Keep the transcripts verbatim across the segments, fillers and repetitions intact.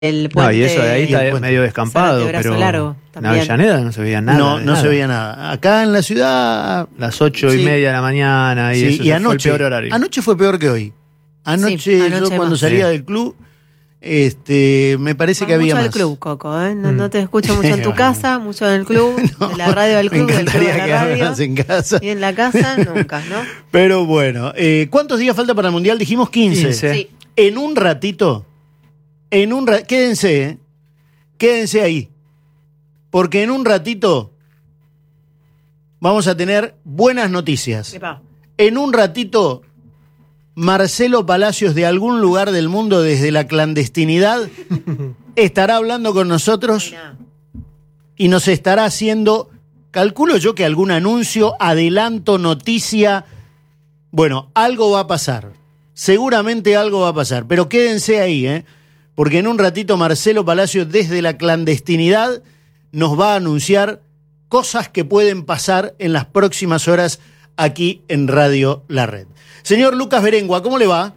el puente. No, y eso de ahí está puente. medio descampado, Brazo pero Largo, en también. Avellaneda no se veía nada. No, de no nada. se veía nada. Acá en la ciudad... Las ocho Sí. y media de la mañana y Sí, eso y anoche, fue el peor horario. anoche fue peor que hoy. Anoche, Sí, anoche yo cuando más. salía Sí. del club, este, me parece Vas que había mucho más. del club, Coco, ¿eh? No, Mm. no te escucho mucho en tu Bueno. casa, mucho en el club, No, de la radio del club, me del club de encantaría la quedarme radio. más en casa. Y en la casa, nunca, ¿no? Pero bueno, eh, ¿cuántos días falta para el Mundial? Dijimos quince. quince. Sí. En un ratito, en un ra- quédense, ¿eh? Quédense ahí. Porque en un ratito vamos a tener buenas noticias. Epa. En un ratito, Marcelo Palacios, de algún lugar del mundo desde la clandestinidad, estará hablando con nosotros Buena. y nos estará haciendo, calculo yo que algún anuncio, adelanto, noticia. Bueno, algo va a pasar. Seguramente algo va a pasar. Pero quédense ahí, ¿eh? Porque en un ratito Marcelo Palacios desde la clandestinidad nos va a anunciar cosas que pueden pasar en las próximas horas aquí en Radio La Red. Señor Lucas Berengua, ¿cómo le va?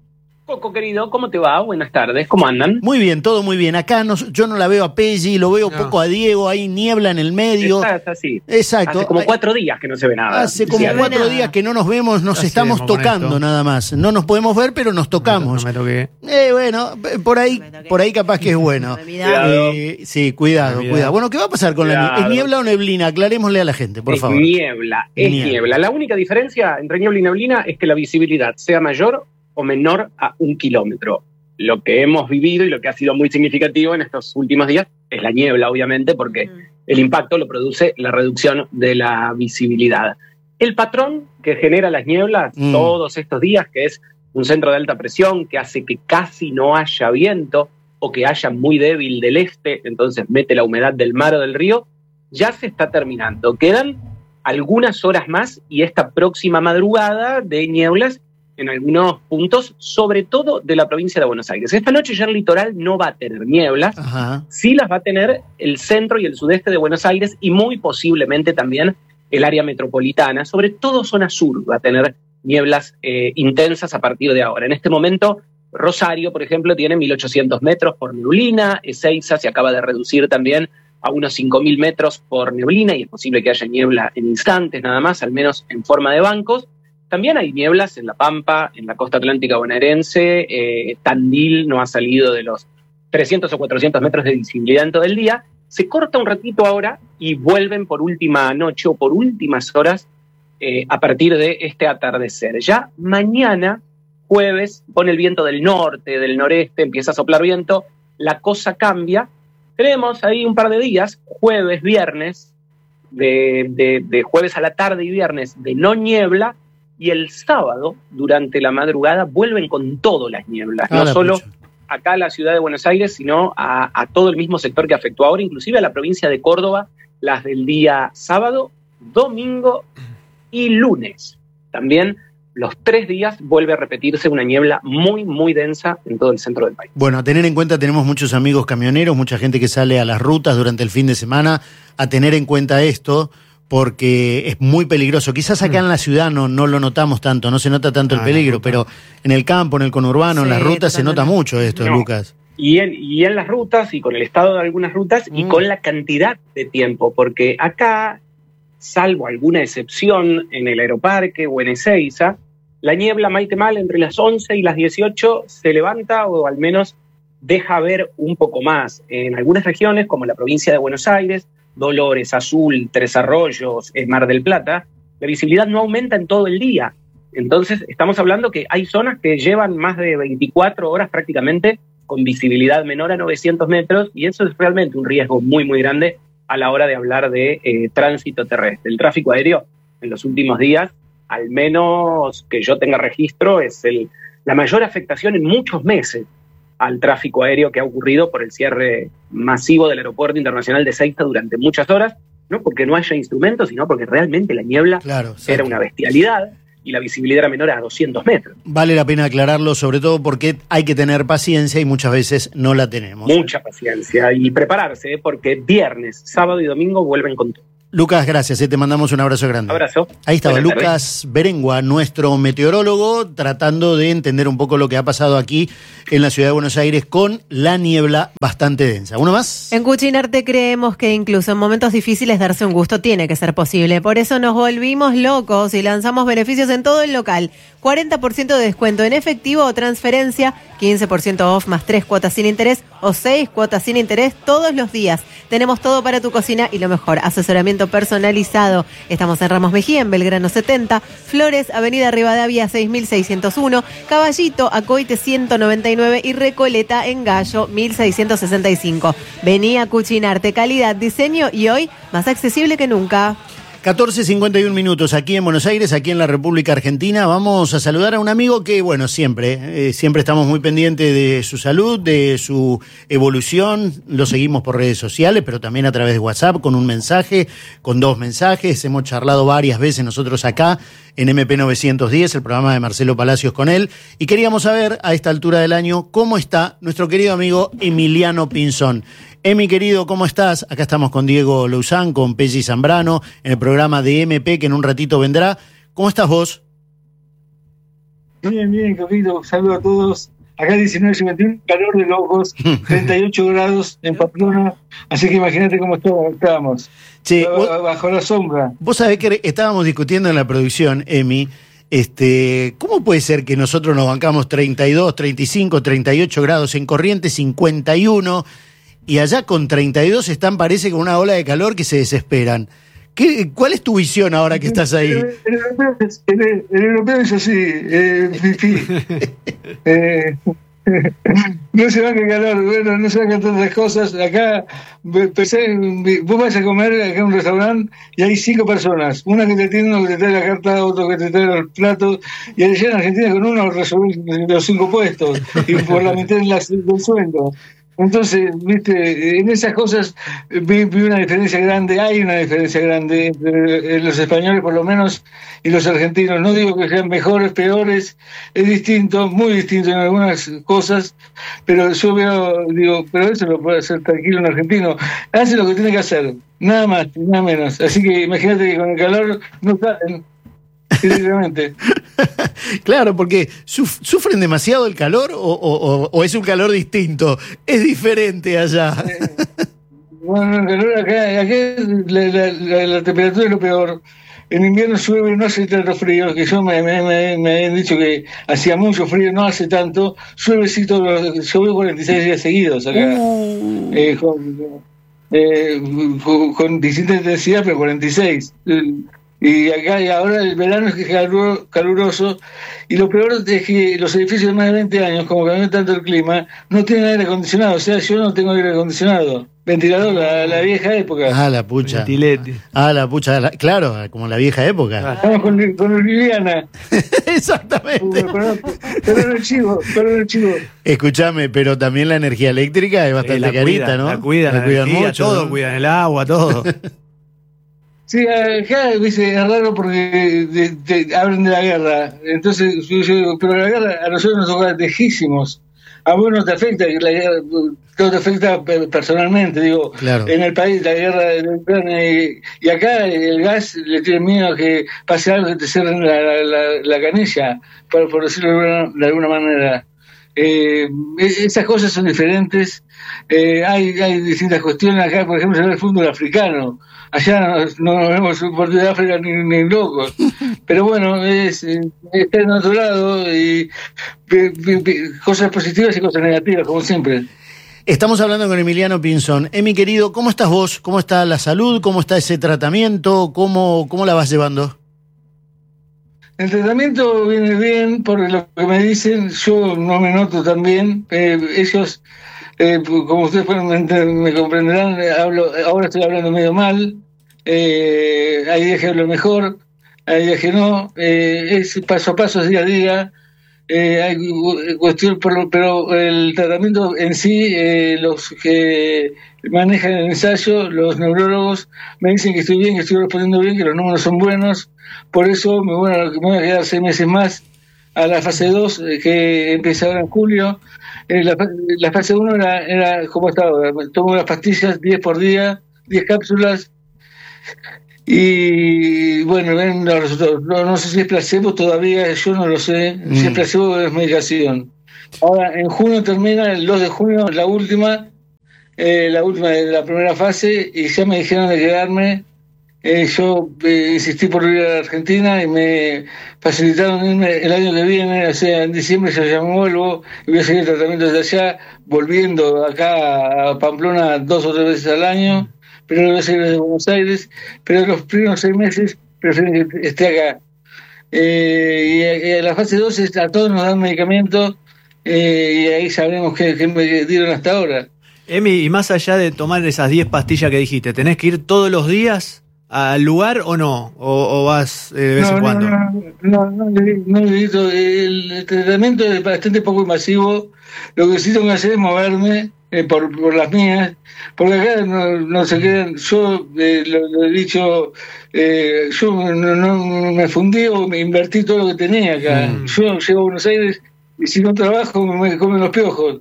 Coco, querido, ¿cómo te va? Buenas tardes, ¿cómo andan? Muy bien, todo muy bien. Acá no, yo no la veo a Pelli, lo veo No. poco a Diego, hay niebla en el medio. Estás así. Exacto. Hace como Ay, cuatro días que no se ve nada. Hace como Sí, no ve cuatro nada. días que no nos vemos, nos Así estamos es, con tocando esto. nada más. No nos podemos ver, pero nos tocamos. No me toqué. Eh, bueno, p- por ahí, Me toqué. por ahí capaz que es bueno. Cuidado. Eh, sí, cuidado, Cuidado. cuidado. Bueno, ¿qué va a pasar con la niebla? ¿Es Cuidado. niebla o neblina? Aclarémosle a la gente, por es favor. niebla, es Niebla. niebla. La única diferencia entre niebla y neblina es que la visibilidad sea mayor o menor a un kilómetro. Lo que hemos vivido y lo que ha sido muy significativo en estos últimos días es la niebla, obviamente, porque Mm. el impacto lo produce la reducción de la visibilidad. El patrón que genera las nieblas Mm. todos estos días, que es un centro de alta presión que hace que casi no haya viento o que haya muy débil del este, entonces mete la humedad del mar o del río, ya se está terminando. Quedan algunas horas más y esta próxima madrugada de nieblas en algunos puntos, sobre todo de la provincia de Buenos Aires. Esta noche ya el litoral no va a tener nieblas, Ajá. sí las va a tener el centro y el sudeste de Buenos Aires y muy posiblemente también el área metropolitana, sobre todo zona sur va a tener nieblas eh, intensas a partir de ahora. En este momento, Rosario, por ejemplo, tiene mil ochocientos metros por neblina, Ezeiza se acaba de reducir también a unos cinco mil metros por neblina y es posible que haya niebla en instantes nada más, al menos en forma de bancos. También hay nieblas en La Pampa, en la costa atlántica bonaerense, eh, Tandil no ha salido de los trescientos o cuatrocientos metros de visibilidad en todo el día, se corta un ratito ahora y vuelven por última noche o por últimas horas eh, a partir de este atardecer. Ya mañana, jueves, pone el viento del norte, del noreste, empieza a soplar viento, la cosa cambia, tenemos ahí un par de días, jueves, viernes, de, de, de jueves a la tarde y viernes de no niebla, y el sábado, durante la madrugada, vuelven con todo las nieblas, Ah, no la solo pucha. acá a la ciudad de Buenos Aires, sino a, a todo el mismo sector que afectó ahora, inclusive a la provincia de Córdoba, las del día sábado, domingo y lunes. También los tres días vuelve a repetirse una niebla muy, muy densa en todo el centro del país. Bueno, a tener en cuenta, tenemos muchos amigos camioneros, mucha gente que sale a las rutas durante el fin de semana, a tener en cuenta esto, porque es muy peligroso. Quizás acá en la ciudad no, no lo notamos tanto, no se nota tanto el Ah, peligro, no, pero en el campo, en el conurbano, en Sí, las rutas se nota totalmente. mucho esto, No. Lucas. Y en, y en las rutas, y con el estado de algunas rutas, y Mm. con la cantidad de tiempo, porque acá, salvo alguna excepción en el Aeroparque o en Ezeiza, la niebla Maite Mal entre las once y las dieciocho se levanta o al menos deja ver un poco más. En algunas regiones, como la provincia de Buenos Aires, Dolores, Azul, Tres Arroyos, eh, Mar del Plata, la visibilidad no aumenta en todo el día. Entonces, estamos hablando que hay zonas que llevan más de veinticuatro horas prácticamente con visibilidad menor a novecientos metros, y eso es realmente un riesgo muy, muy grande a la hora de hablar de eh, tránsito terrestre. El tráfico aéreo en los últimos días, al menos que yo tenga registro, es el, la mayor afectación en muchos meses al tráfico aéreo que ha ocurrido por el cierre masivo del Aeropuerto Internacional de Ezeiza durante muchas horas, no porque no haya instrumentos, sino porque realmente la niebla Claro, era exacto. una bestialidad y la visibilidad era menor a doscientos metros. Vale la pena aclararlo, sobre todo porque hay que tener paciencia y muchas veces no la tenemos. Mucha paciencia y prepararse, ¿eh? Porque viernes, sábado y domingo vuelven con todo. Lucas, gracias, eh, te mandamos un abrazo grande. Abrazo. Ahí estaba Buenas tardes. Lucas Berengua, nuestro meteorólogo, tratando de entender un poco lo que ha pasado aquí en la ciudad de Buenos Aires con la niebla bastante densa. ¿Uno más? En Cuchinarte creemos que incluso en momentos difíciles darse un gusto tiene que ser posible. Por eso nos volvimos locos y lanzamos beneficios en todo el local. cuarenta por ciento de descuento en efectivo o transferencia, quince por ciento off más tres cuotas sin interés o seis cuotas sin interés todos los días. Tenemos todo para tu cocina y lo mejor, asesoramiento personalizado. Estamos en Ramos Mejía, en Belgrano setenta, Flores, Avenida Rivadavia seis mil seiscientos uno, Caballito, Acoite ciento noventa y nueve y Recoleta en Gallo mil seiscientos sesenta y cinco. Vení a Cuchinarte, calidad, diseño y hoy más accesible que nunca. catorce cincuenta y un minutos aquí en Buenos Aires, aquí en la República Argentina. Vamos a saludar a un amigo que, bueno, siempre, eh, siempre estamos muy pendientes de su salud, de su evolución. Lo seguimos por redes sociales, pero también a través de WhatsApp, con un mensaje, con dos mensajes. Hemos charlado varias veces nosotros acá en M P novecientos diez, el programa de Marcelo Palacios con él. Y queríamos saber, a esta altura del año, cómo está nuestro querido amigo Emiliano Pinzón. Emi, querido, ¿cómo estás? Acá estamos con Diego Louzán, con Pelli Zambrano, en el programa de M P que en un ratito vendrá. ¿Cómo estás vos? Bien, bien, Coquito. Saludos a todos. Acá diecinueve y veintiuno, calor de locos, treinta y ocho grados en Pamplona. Así que imagínate cómo estábamos. Che, vos, bajo la sombra. Vos sabés que estábamos discutiendo en la producción, Emi, este, ¿cómo puede ser que nosotros nos bancamos treinta y dos, treinta y cinco, treinta y ocho grados en Corrientes, cincuenta y uno, y allá con treinta y dos están, parece, con una ola de calor que se desesperan? ¿Qué, ¿Cuál es tu visión ahora que estás ahí? El, el, europeo, es, el, el europeo es así, eh, fifí. eh, no se va a calor, bueno, no se va a cantar las cosas. Acá, pensé, vos vas a comer acá en un restaurante y hay cinco personas. Una que te tiene, uno que te trae la carta, otro que te trae los platos. Y allá en Argentina con uno resolvés los cinco puestos y por la mitad del sueldo. Entonces, viste, en esas cosas vi, vi una diferencia grande, hay una diferencia grande entre los españoles por lo menos y los argentinos. No digo que sean mejores, peores, es distinto, muy distinto en algunas cosas, pero yo veo, digo, pero eso lo puede hacer tranquilo un argentino. Hace lo que tiene que hacer, nada más, nada menos. Así que imagínate que con el calor no salen. Directamente. Claro, porque suf sufren demasiado el calor o, o, o es un calor distinto, es diferente allá. Eh, bueno, el calor acá, acá la, la, la, la temperatura es lo peor. En invierno llueve, no hace tanto frío, que yo me, me, me, me habían dicho que hacía mucho frío, no hace tanto. Llueve sí todos los, llueve cuarenta y seis días seguidos acá. Uh. Eh, con, eh, con, con distinta intensidad, pero cuarenta y seis. Y acá y ahora el verano es que es caluroso, y lo peor es que los edificios de más de veinte años, como cambió tanto el clima, no tienen aire acondicionado. O sea, yo no tengo aire acondicionado. Ventilador, la, la vieja época. Ah, la pucha. Ventilete. Ah, la pucha, la, claro, como la vieja época. Estamos con, con Liliana. Exactamente. Pero el chivo, pero el chivo. Escuchame, pero también la energía eléctrica es bastante la carita, cuidan, ¿no? La cuidan, la la cuidan energía, mucho. todo, ¿no? Cuidan el agua, todo. Sí, acá dice, es raro porque de, de, hablan de la guerra. Entonces, yo, yo, pero la guerra a nosotros nos toca lejísimos. A vos no te afecta, la guerra no te afecta personalmente, digo, claro. En el país, la guerra de Ucrania, y, y acá el gas le tiene miedo a que pase algo que te cierren la, la, la, la canilla, por, por decirlo de alguna, de alguna manera. Eh, esas cosas son diferentes. Eh, hay, hay distintas cuestiones. Acá, por ejemplo, se ve el fútbol africano. Allá no, no vemos un partido de África ni, ni locos. Pero bueno, es, está en otro lado y vi, vi, vi, cosas positivas y cosas negativas, como siempre. Estamos hablando con Emiliano Pinzón. Emi, querido, ¿cómo estás vos? ¿Cómo está la salud? ¿Cómo está ese tratamiento? ¿Cómo, cómo la vas llevando? El tratamiento viene bien, por lo que me dicen. Yo no me noto tan bien. Eh, ellos... Eh, como ustedes me, me comprenderán, hablo, ahora estoy hablando medio mal, eh, hay días que hablo mejor, hay días que no, eh, es paso a paso, es día a día, eh, hay cuestión, pero, pero el tratamiento en sí, eh, los que manejan el ensayo, los neurólogos, me dicen que estoy bien, que estoy respondiendo bien, que los números son buenos, por eso me voy a, me voy a quedar seis meses más a la fase dos, eh, que empieza ahora en julio. Eh, la, la fase uno era, era como estaba, tomo las pastillas diez por día, diez cápsulas, y bueno, ven los resultados. No, no sé si es placebo todavía, yo no lo sé. Mm. Si es placebo o es medicación. Ahora, en junio termina, el dos de junio, la última, eh, la última de la primera fase, y ya me dijeron de quedarme. Eh, yo eh, insistí por ir a la Argentina y me facilitaron irme el año que viene, o sea, en diciembre yo ya me vuelvo y voy a seguir el tratamiento desde allá, volviendo acá a Pamplona dos o tres veces al año, pero voy a seguir desde Buenos Aires, pero los primeros seis meses prefiero que esté acá. Eh, y, a, y a la fase dos a todos nos dan medicamentos eh, y ahí sabremos qué, qué me dieron hasta ahora. Emi, y más allá de tomar esas diez pastillas que dijiste, ¿tenés que ir todos los días al lugar o no? ¿O, o vas eh, de vez no, en cuando? No, no, no, no, no necesito. El tratamiento es bastante poco invasivo. Lo que necesito hacer es moverme eh, por, por las mías, porque acá no, no se quedan. Yo eh, lo, lo he dicho, eh, yo no, no me fundí o me invertí todo lo que tenía acá. Mm. Yo llego a Buenos Aires y si no trabajo me comen los piojos.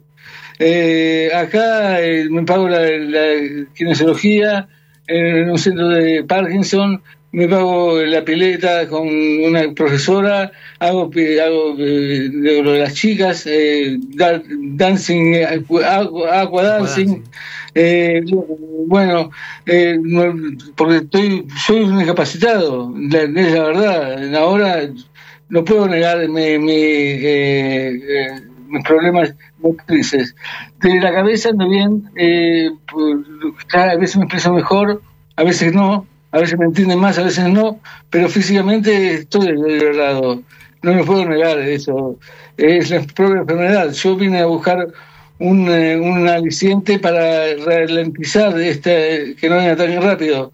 Eh, acá eh, me pago la, la kinesiología en un centro de Parkinson, me pago la pileta con una profesora, hago, hago eh, lo de las chicas, eh, dancing, aqua, aqua dancing, eh, bueno, eh, porque estoy, soy un incapacitado, es la verdad. Ahora no puedo negar mi, mi, eh, eh, mis problemas motrices. De la cabeza ando bien, eh, cada vez me expreso mejor, a veces no, a veces me entienden más, a veces no, pero físicamente estoy deteriorado. No me puedo negar eso. Es la propia enfermedad. Yo vine a buscar un, eh, un aliciente para ralentizar este, que no venga tan rápido.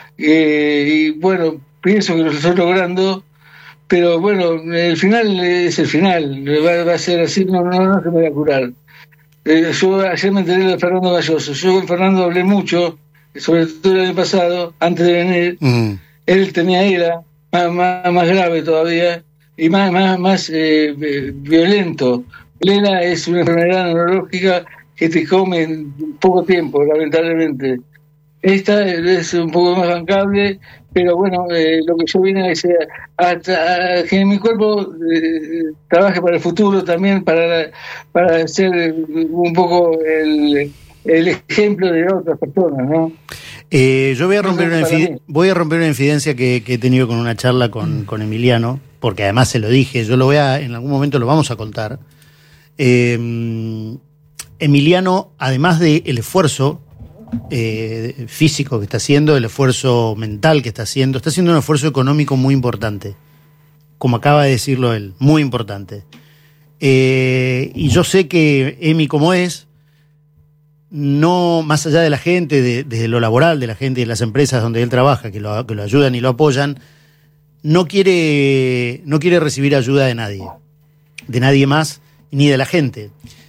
Eh, y bueno, pienso que lo estoy logrando. Pero bueno, el final es el final, va, va a ser así, no, no, no se me va a curar. Eh, yo ayer me enteré de Fernando Galloso, yo con Fernando hablé mucho, sobre todo el año pasado, antes de venir. Mm. Él tenía ELA, más, más, más grave todavía, y más, más, más eh, violento. El ELA es una enfermedad neurológica que te come en poco tiempo, lamentablemente. Esta es un poco más bancable, pero bueno, eh, lo que yo vine es a, a, a que mi cuerpo eh, trabaje para el futuro también, para, para ser un poco el, el ejemplo de otras personas, ¿no? Eh, yo voy a romper una infiden- voy a romper una infidencia que, que he tenido con una charla con, con Emiliano, porque además se lo dije, yo lo voy a, en algún momento lo vamos a contar. Eh, Emiliano, además del esfuerzo Eh, físico que está haciendo, el esfuerzo mental que está haciendo, está haciendo un esfuerzo económico muy importante, como acaba de decirlo él, muy importante. Eh, y yo sé que Emi, como es, no, más allá de la gente, de, de lo laboral, de la gente y de las empresas donde él trabaja, que lo, que lo ayudan y lo apoyan, no quiere, no quiere recibir ayuda de nadie, de nadie más, ni de la gente.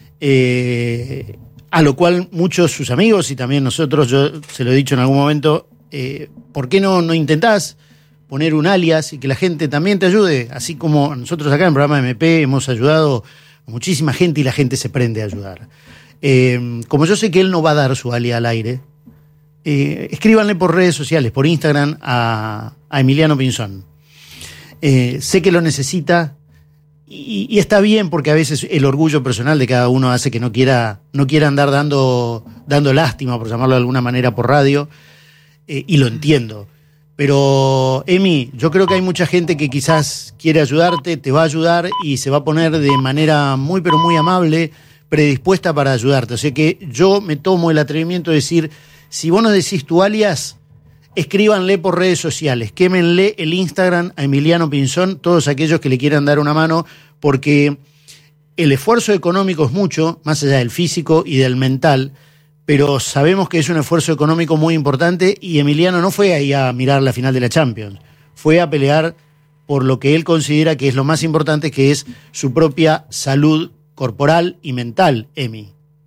Eh, A lo cual muchos sus amigos y también nosotros, yo se lo he dicho en algún momento, eh, ¿por qué no, no intentás poner un alias y que la gente también te ayude? Así como nosotros acá en el programa M P hemos ayudado a muchísima gente y la gente se prende a ayudar. Eh, como yo sé que él no va a dar su alias al aire, eh, escríbanle por redes sociales, por Instagram a, a Emiliano Pinzón. Eh, sé que lo necesita. Y, y está bien, porque a veces el orgullo personal de cada uno hace que no quiera, no quiera andar dando, dando lástima, por llamarlo de alguna manera, por radio, eh, y lo entiendo. Pero, Emi, yo creo que hay mucha gente que quizás quiere ayudarte, te va a ayudar y se va a poner de manera muy, pero muy amable, predispuesta para ayudarte. O sea que yo me tomo el atrevimiento de decir, si vos no decís tu alias, escríbanle por redes sociales, quémenle el Instagram a Emiliano Pinzón, todos aquellos que le quieran dar una mano, porque el esfuerzo económico es mucho, más allá del físico y del mental, pero sabemos que es un esfuerzo económico muy importante y Emiliano no fue ahí a mirar la final de la Champions, fue a pelear por lo que él considera que es lo más importante, que es su propia salud corporal y mental, Emi.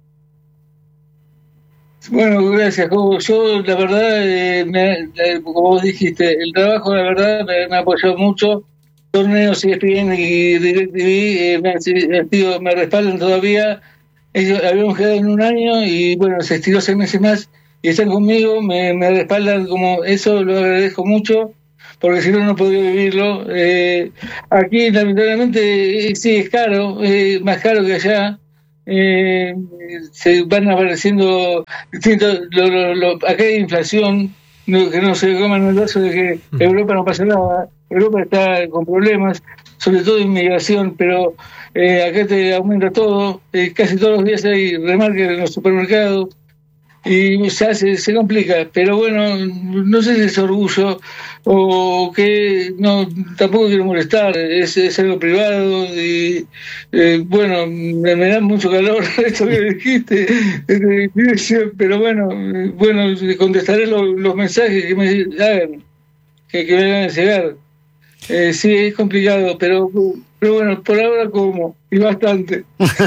Bueno, gracias, Jobo. Yo, la verdad, eh, me, eh, como vos dijiste, el trabajo, la verdad, me, me apoyó mucho. Torneos, E S P N y DirecTV eh, me, me respaldan todavía. Ellos habíamos quedado en un año y, bueno, se estiró seis meses más y están conmigo, me, me respaldan, como eso lo agradezco mucho, porque si no, no podría vivirlo. Eh, aquí, lamentablemente, eh, sí, es caro, eh, más caro que allá. Eh, se van apareciendo distintos. Lo, lo, lo, acá hay inflación, no, que no se coman el brazo de que Europa no pasa nada. Europa está con problemas, sobre todo inmigración, pero eh, acá te aumenta todo. Eh, casi todos los días hay remarques en los supermercados. Y ya se, se complica, pero bueno, no sé si es orgullo o que, no, tampoco quiero molestar, es, es algo privado y eh, bueno, me, me da mucho calor esto que dijiste, pero bueno, bueno, contestaré los, los mensajes que me hagan, que, que me hagan llegar. Eh, sí, es complicado, pero, pero bueno, por ahora como, y bastante.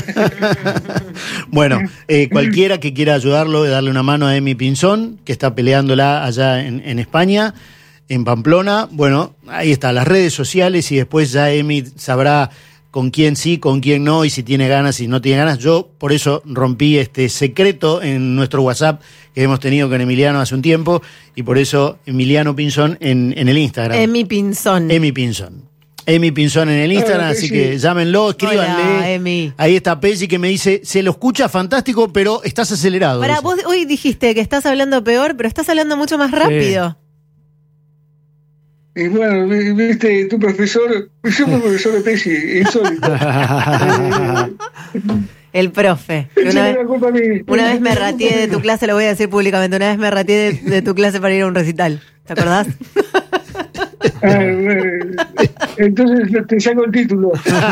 Bueno, eh, cualquiera que quiera ayudarlo y darle una mano a Emi Pinzón, que está peleándola allá en, en España, en Pamplona, bueno, ahí está, las redes sociales y después ya Emi sabrá con quién sí, con quién no, y si tiene ganas, y no tiene ganas. Yo por eso rompí este secreto en nuestro WhatsApp que hemos tenido con Emiliano hace un tiempo, y por eso Emiliano Pinzón en, en el Instagram. Emi Pinzón. Emi Pinzón. Emi Pinzón en el Instagram, Hola, así Peggy. que llámenlo, escríbanle. Hola, Emi. Ahí está Peggy que me dice, se lo escucha fantástico, pero estás acelerado. Para, dice. vos hoy dijiste que estás hablando peor, pero estás hablando mucho más rápido. Y bueno, vi- viste, tu profesor, yo fui profesor de Pesci, insólito. El profe. que Eso Una me vez, da culpa a mí. una vez me rateé de tu clase, lo voy a decir públicamente, una vez me rateé de, de tu clase para ir a un recital. ¿Te acordás? Ah, bueno, entonces te saco el título.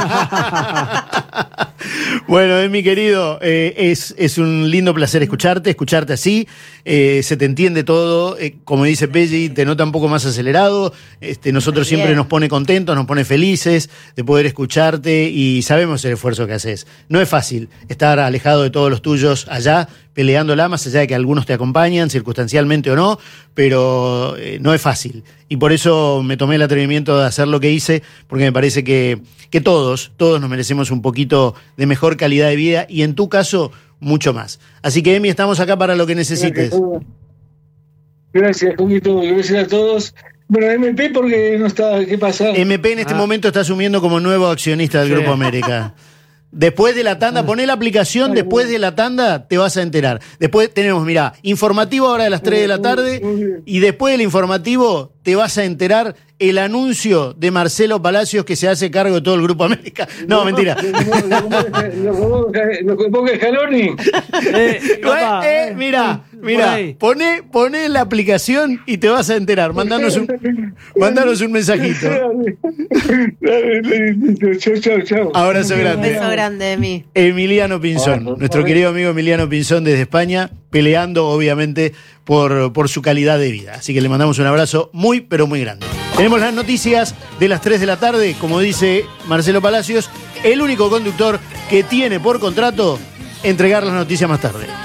Bueno, Emi querido, eh, es, es un lindo placer escucharte, escucharte así, eh, se te entiende todo, eh, como dice Peggy, te nota un poco más acelerado, este, nosotros Bien. siempre nos pone contentos, nos pone felices de poder escucharte y sabemos el esfuerzo que haces. No es fácil estar alejado de todos los tuyos allá, peleándola, más allá de que algunos te acompañan, circunstancialmente o no, pero eh, no es fácil. Y por eso me tomé el atrevimiento de hacer lo que hice, porque me parece que, que todos, todos nos merecemos un poquito de mejor calidad de vida y en tu caso, mucho más. Así que, Emi, estamos acá para lo que necesites. Gracias, Juguito, gracias a todos. Bueno, M P porque no está, ¿qué pasa? M P en este Ah. momento está asumiendo como nuevo accionista del Sí. Grupo América. Después de la tanda, poné la aplicación, después de la tanda te vas a enterar. Después tenemos, mirá, informativo ahora a las tres de la tarde y después del informativo te vas a enterar el anuncio de Marcelo Palacios que se hace cargo de todo el Grupo América. No, mentira. Lo que ponga Scaloni. Eh, papá, Eh, eh, mira, por mira, ahí. poné, poné la aplicación y te vas a enterar. Mandanos un, mandanos un mensajito. Chau, chau, chau. Abrazo Un grande. beso grande, Emi. Emiliano Pinzón, nuestro querido amigo Emiliano Pinzón desde España, peleando obviamente por, por su calidad de vida. Así que le mandamos un abrazo muy, pero muy grande. Tenemos las noticias de las tres de la tarde, como dice Marcelo Palacios, el único conductor que tiene por contrato entregar las noticias más tarde.